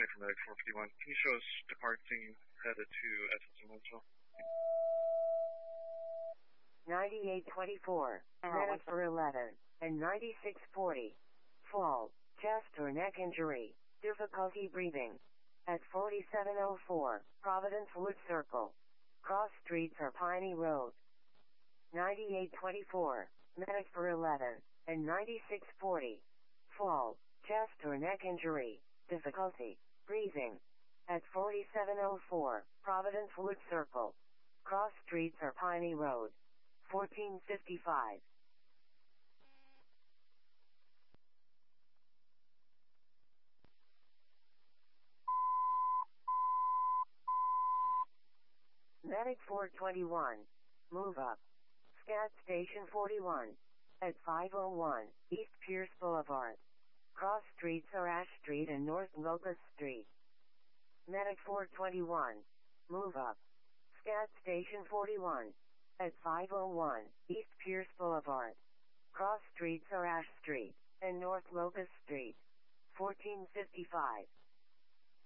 County for Medic 451. Can you show us departing headed to Edson Winslow? 9824, Medic for 11, and 9640. Fall, chest or neck injury, difficulty breathing. At 4704, Providence Wood Circle. Cross streets or Piney Road. 9824, Medic for 11, and 9640. Fall, chest or neck injury, difficulty breathing. At 4704, Providence Wood Circle. Cross streets or Piney Road. 1455. Medic 421. Move up. Scat Station 41. At 501 East Pierce Boulevard. Cross streets are Ash Street and North Locust Street. Medic 421. Move up. Scat Station 41. At 501 East Pierce Boulevard. Cross streets are Ash Street and North Locust Street. 1455.